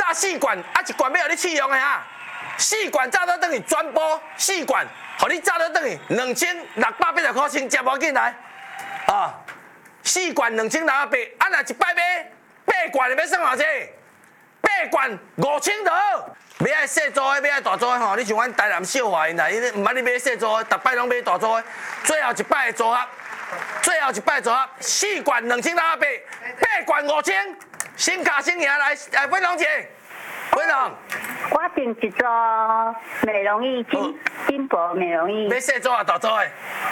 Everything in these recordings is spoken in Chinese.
炸4罐，啊1罐要互你试用的哈，4罐炸到等于全部4罐，互你炸到等于2680块钱，接无紧来啊！4罐2680，啊若一摆买8罐，要算偌济？8罐5000就好。要爱细组的，要爱大组的吼，你像阮台南小华因啦，伊毋捌你买细组的，逐摆拢买大组的。最后一摆的组合，4罐2680，8罐5000，新卡新赢来，粉红姐，粉红。 我订一组美容仪，金箔美容仪。 要细组啊，大组的？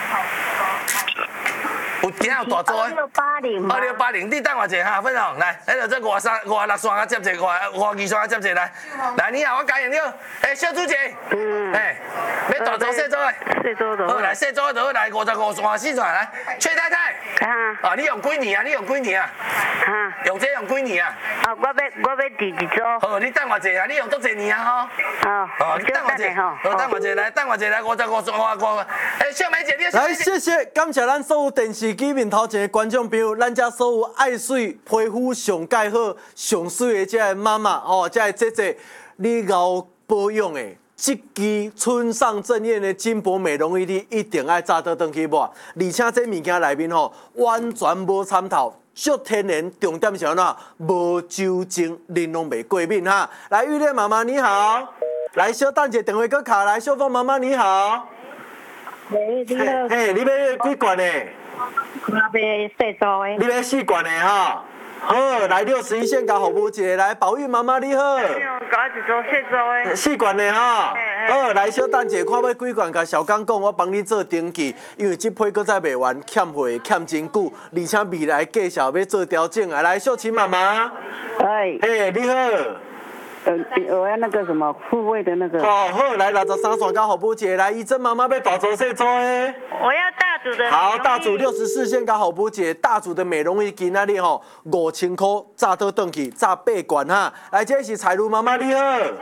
有今仔有大组的。2680，你等我者哈，粉红来，迄个这56线啊接者，52线啊接者来。来，你好，我嘉颖你，小朱姐，要大组细组的？ 细组的。 好，来细组的好，来55线来，来，崔太太。啊，你用几年啊？用这用几年啊？ 我要第一组。 好，你等我者啊，你用多少年啊？吼。你等我者，好，等我者来55线小美姐，你来，谢谢，感谢咱所有电视机面头前的观众朋友，咱遮所有爱水、皮肤上介好、上水的这个妈妈哦，这个姐姐，你熬保养的。这支春上正艳的金箔美容仪，你一定爱早倒转去抹，而且这物件内面吼完全无参透，足天然，重点是安怎？无酒精，恁拢袂过敏哈。来，玉莲妈妈你好，来小等者电话搁卡来，秀凤妈妈你好。 你好。 嘿，你要几罐的？ 我要细组的。 你要4罐的哈。好，来61线甲服务一个，来宝玉妈妈你好。 搞一组细组的。 4罐的哈。好，来小等者，看要几罐，甲小刚讲，我帮你做登记，因为这批搁再卖完，欠货欠真久，而且未来介绍要做调整啊。来，秀琴妈妈。 哎。 嘿，你好。 我要那个什么护卫的那个。 哦，好，来63线甲服务一个，来，怡珍妈妈要大组细组的。 我要大组的。 好，大组64线甲服务一个，大组的美容仪今仔日吼5000块，炸倒转去，炸8罐哈。来，这是彩茹妈妈你好。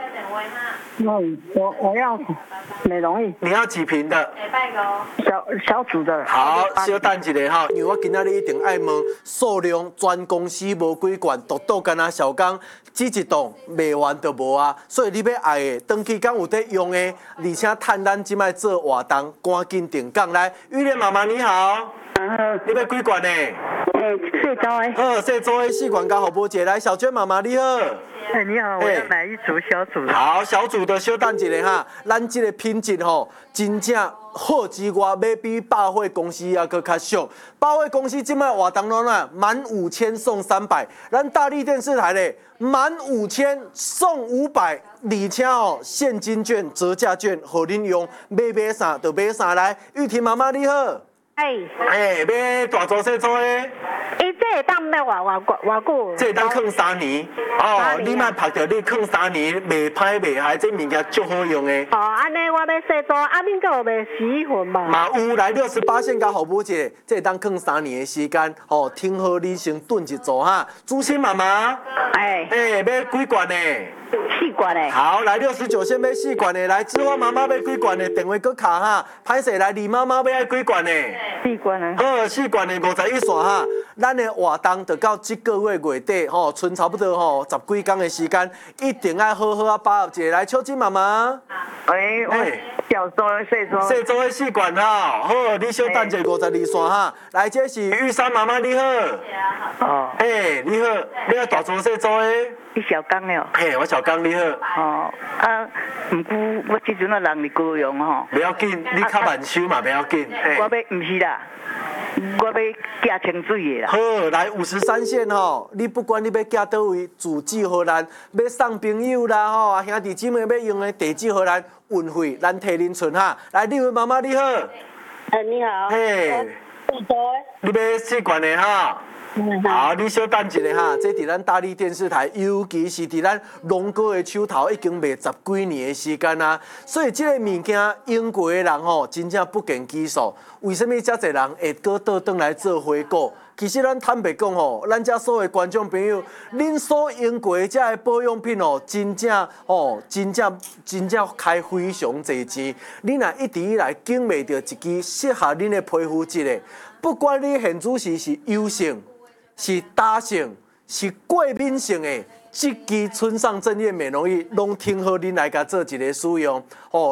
我要美容仪。 你要几瓶的？ 小组的。 好，小等一下哈，因为我今仔日一定爱问数量，全公司无几罐，独独干那小刚这一档卖完就无啊，所以你要爱的，长期间有得用的，而且趁咱即摆做活动，赶紧定岗来。玉莲妈妈你好，你要几罐呢？ 细组的。 好，细组的4罐加服务一个，来小娟妈妈你好。 你好，我要买一组小组的。 好，小组的小等一下哈，咱这个品质吼，真正好之外，要比百货公司还佫较俗。百货公司即摆活动拢哪满5000送300，咱大力电视台咧满5000送500，而且吼现金券、折价券，互恁用，买啥就买啥来。玉婷妈妈你好。要大组细组的。 这会当买偌久？ 这会当放3年。哦，你莫拍着你放3年，袂歹袂害，这物件足好用的。 哦，安尼我要细组，恁阁有卖洗粉嘛？ 嘛有，来68线加服务一个，这会当放3年的时间。哦，听好你先炖一组哈。朱心妈妈。要几罐呢 ？4罐的。 好，来69线要4罐的，来芝花妈妈要几罐的？电话搁卡哈。歹势来李妈妈要爱几罐的 ？4罐的。 好，4罐的51线哈。咱的活动就到这个月月底吼，剩差不多吼10几天的时间，一定要好好把握一下。来，秋金妈妈。 小组的细组。 细组的4罐哈，好，你小等者52线哈。来，这是玉山妈妈你好。你好，你要大组细组的？ 你小刚了。 我小刚你好。 不过我即阵啊人哩高用吼。 不要紧，你较慢收嘛，不要紧。 不是啦。我要加清水的啦。 好，来53线吼，你不管你要寄倒位，自寄荷兰，要送朋友啦吼，兄弟姊妹要用的地址荷兰，运费咱替恁出哈。来，丽文妈妈你好。 你好。 你要4罐的哈。好，你小等一下哈，这伫咱大力电视台，尤其是伫咱龙哥的手头，已经卖10几年的时间啊。所以这个物件用过的人吼，真正不计其数。为什么遮侪人会搁倒转来做回购？其实咱坦白讲吼，咱遮所有观众朋友，恁所用过的遮个保养品哦，真正开非常侪钱。你若一直以来经袂到一支适合恁的皮肤质的，不管你现主是油性。是大性，是过敏性的， 这支村上正业美容仪，拢挺好恁来甲做一个使用哦。